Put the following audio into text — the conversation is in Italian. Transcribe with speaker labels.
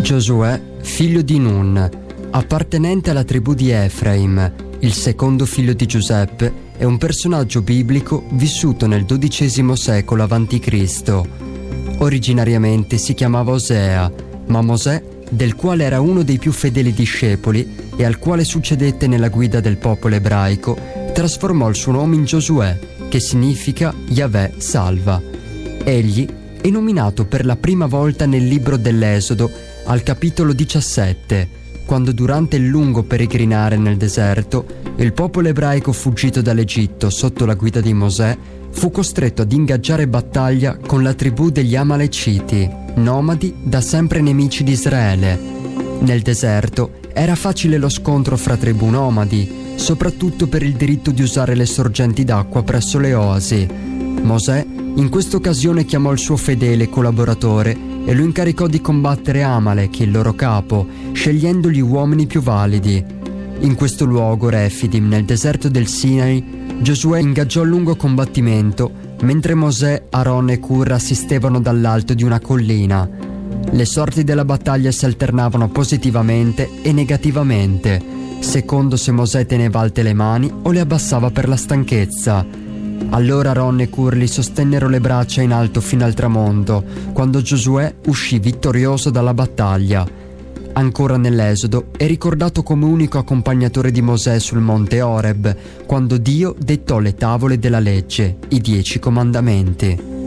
Speaker 1: Giosuè, figlio di Nun, appartenente alla tribù di Efraim, il secondo figlio di Giuseppe, è un personaggio biblico vissuto nel XII secolo a.C. Originariamente si chiamava Osea, ma Mosè, del quale era uno dei più fedeli discepoli e al quale succedette nella guida del popolo ebraico, trasformò il suo nome in Giosuè, che significa Yahweh salva. Egli è nominato per la prima volta nel libro dell'Esodo, al capitolo 17, quando durante il lungo peregrinare nel deserto, il popolo ebraico fuggito dall'Egitto sotto la guida di Mosè fu costretto ad ingaggiare battaglia con la tribù degli Amaleciti, nomadi da sempre nemici di Israele. Nel deserto era facile lo scontro fra tribù nomadi, soprattutto per il diritto di usare le sorgenti d'acqua presso le oasi. Mosè in questa occasione chiamò il suo fedele collaboratore e lo incaricò di combattere Amalek, il loro capo, scegliendo gli uomini più validi. In questo luogo, Refidim, nel deserto del Sinai, Giosuè ingaggiò un lungo combattimento, mentre Mosè, Aaron e Hur assistevano dall'alto di una collina. Le sorti della battaglia si alternavano positivamente e negativamente, secondo se Mosè teneva alte le mani o le abbassava per la stanchezza. Allora Aaron e Hur li sostennero le braccia in alto fino al tramonto, quando Giosuè uscì vittorioso dalla battaglia. Ancora nell'Esodo è ricordato come unico accompagnatore di Mosè sul monte Oreb, quando Dio dettò le tavole della legge, i 10 comandamenti.